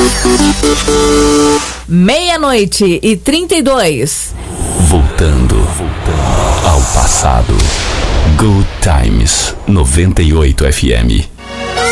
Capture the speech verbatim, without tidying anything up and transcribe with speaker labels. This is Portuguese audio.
Speaker 1: Meia-noite e trinta e dois.
Speaker 2: Voltando, voltando ao passado. Good Times noventa e oito F M.